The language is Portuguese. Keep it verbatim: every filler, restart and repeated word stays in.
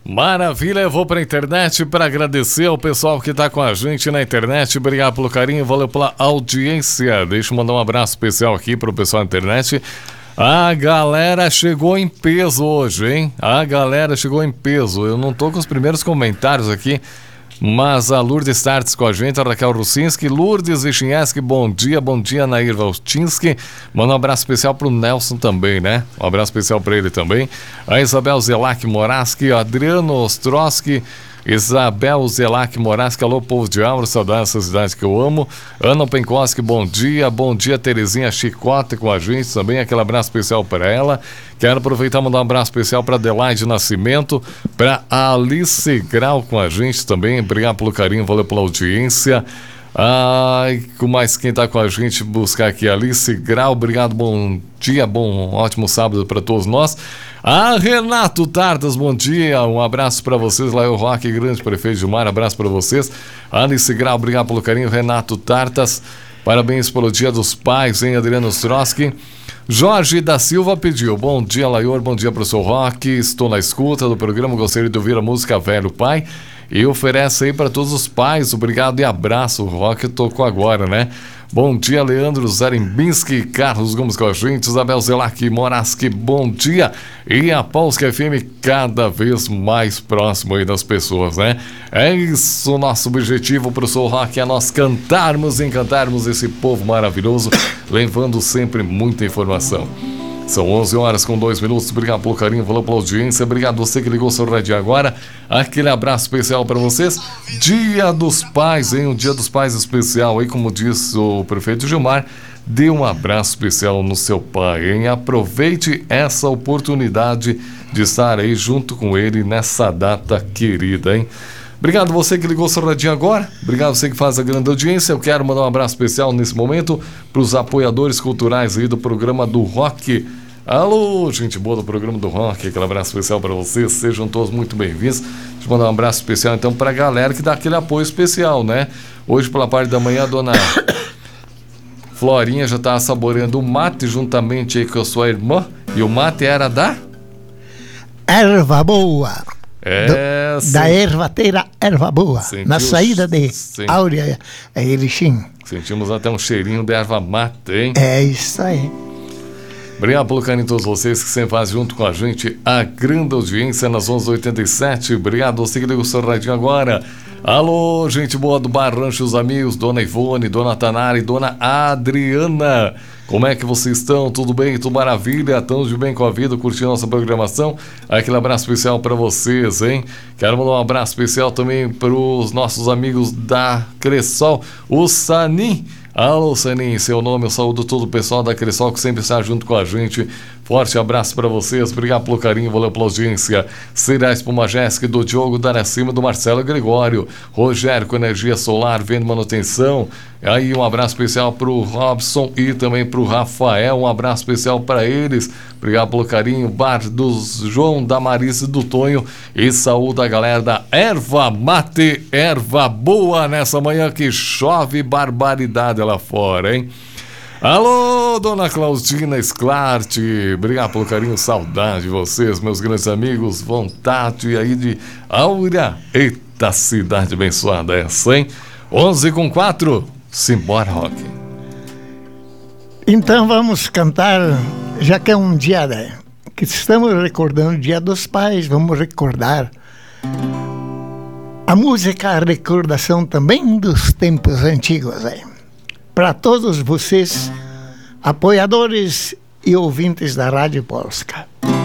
Maravilha, eu vou para a internet para agradecer ao pessoal que está com a gente na internet. Obrigado pelo carinho, valeu pela audiência. Deixa eu mandar um abraço especial aqui para o pessoal da internet. A galera chegou em peso hoje, hein? A galera chegou em peso. Eu não tô com os primeiros comentários aqui, mas a Lourdes Tartes com a gente, a Raquel Russinski, Lourdes Vichinheski, bom dia, bom dia, Nair Valtinski. Manda um abraço especial pro Nelson também, né? Um abraço especial para ele também. A Isabel Zelac Moraski, Adriano Ostrowski, Isabel Zelac Moraski, alô povo de Auro, saudade dessa cidade que eu amo. Ana Penkoski, bom dia, bom dia, Terezinha Chicote com a gente também, aquele abraço especial para ela. Quero aproveitar e mandar um abraço especial para Adelaide Nascimento, para Alice Grau com a gente também, obrigado pelo carinho, valeu pela audiência. Ai, com mais quem tá com a gente, buscar aqui, Alice Grau, obrigado, bom dia, bom, ótimo sábado para todos nós. Ah, Renato Tartas, bom dia, um abraço para vocês, lá é o Roque, grande prefeito de Mar, abraço para vocês. Alice Grau, obrigado pelo carinho, Renato Tartas, parabéns pelo Dia dos Pais, hein, Adriano Ostrowski. Jorge da Silva pediu, bom dia, Laior, bom dia para o seu Roque, estou na escuta do programa, gostaria de ouvir a música Velho Pai. E oferece aí para todos os pais, obrigado e abraço, o Rock tocou agora, né? Bom dia, Leandro Zarimbinski, Carlos Gomes com a gente, Isabel Zelac Moraski, bom dia. E a Polska F M cada vez mais próximo aí das pessoas, né? É isso, nosso objetivo, professor Rock, é nós cantarmos e encantarmos esse povo maravilhoso, levando sempre muita informação. São onze horas com dois minutos, obrigado pelo carinho, valeu pela audiência, obrigado você que ligou seu rádio agora, aquele abraço especial para vocês. Dia dos Pais, hein? Um Dia dos Pais especial, aí como disse o prefeito Gilmar, dê um abraço especial no seu pai, hein? Aproveite essa oportunidade de estar aí junto com ele nessa data querida, hein? Obrigado você que ligou seu radinho agora, obrigado você que faz a grande audiência. Eu quero mandar um abraço especial nesse momento para os apoiadores culturais aí do programa do Rock. Alô, gente boa do programa do Rock, aquele abraço especial para vocês, sejam todos muito bem-vindos. Deixa eu mandar um abraço especial então para a galera que dá aquele apoio especial, né? Hoje pela parte da manhã a dona Florinha já está saboreando o mate juntamente aí com a sua irmã, e o mate era da... Erva Boa. É, Do, da ervateira Erva Boa, sentiu, na saída de senti, Áurea Erechim. Sentimos até um cheirinho de erva mate, hein? É isso aí. Obrigado pelo carinho de todos vocês que sempre fazem junto com a gente a grande audiência nas onze oitenta e sete. Obrigado você que liga o seu radinho agora. Alô, gente boa do Bar Rancho Os Amigos, Dona Ivone, Dona Tanara e Dona Adriana. Como é que vocês estão? Tudo bem? Tudo maravilha? Estamos de bem com a vida, curtindo nossa programação? Aquele abraço especial para vocês, hein? Quero mandar um abraço especial também para os nossos amigos da Cressol, o Sanin. Alô, Sanin, seu nome, eu saúdo todo o pessoal da Cressol que sempre está junto com a gente. Forte abraço para vocês, obrigado pelo carinho, valeu pela audiência. Cereais Puma Jéssica, do Diogo Daracima, do Marcelo Gregório. Rogério com Energia Solar, vendo manutenção. Aí um abraço especial para o Robson e também para o Rafael, um abraço especial para eles. Obrigado pelo carinho, Bar dos João, da Marisa e do Tonho. E saúde a galera da Erva Mate, Erva Boa, nessa manhã que chove barbaridade lá fora, hein? Alô, Dona Claudina Sclart, obrigado pelo carinho, saudade de vocês, meus grandes amigos, vontade aí de Áurea. Eita, cidade abençoada essa, hein? onze com quatro, simbora, Rock. Então vamos cantar, já que é um dia, né, que estamos recordando o Dia dos Pais, vamos recordar a música, a recordação também dos tempos antigos, né? Para todos vocês, apoiadores e ouvintes da Rádio Polska.